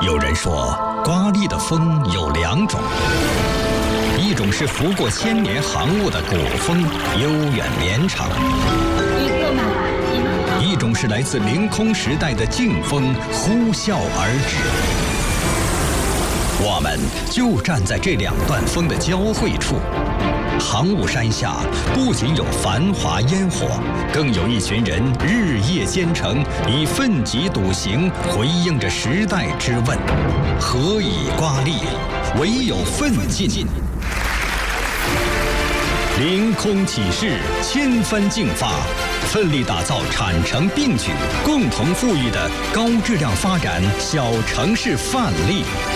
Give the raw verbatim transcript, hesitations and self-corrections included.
有人说，刮力的风有两种，一种是拂过千年航雾的古风，悠远绵长；一种是来自凌空时代的劲风，呼啸而至。我们就站在这两段风的交汇处。航雾山下不仅有繁华烟火，更有一群人日夜兼程，以奋楫笃行回应着时代之问：何以刮砺？唯有奋进。凌空起势，千帆竞发，奋力打造产城并举、共同富裕的高质量发展小城市范例。